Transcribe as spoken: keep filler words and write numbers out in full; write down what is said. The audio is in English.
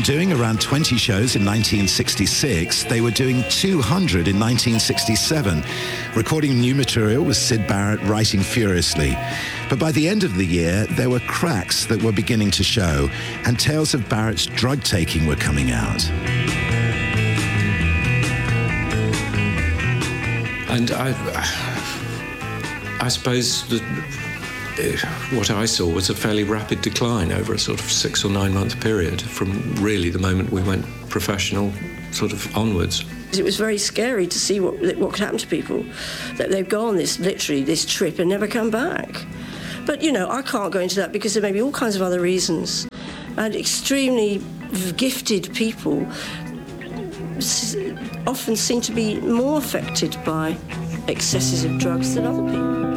doing around twenty shows in nineteen sixty-six, they were doing two hundred in nineteen sixty-seven. Recording new material with Syd Barrett writing furiously. But by the end of the year, there were cracks that were beginning to show, and tales of Barrett's drug taking were coming out. And I, I suppose that what I saw was a fairly rapid decline over a sort of six or nine month period from really the moment we went professional sort of onwards. It was very scary to see what what could happen to people, that they've gone this literally this trip and never come back. But you know, I can't go into that because there may be all kinds of other reasons, and extremely gifted people often seem to be more affected by excesses of drugs than other people.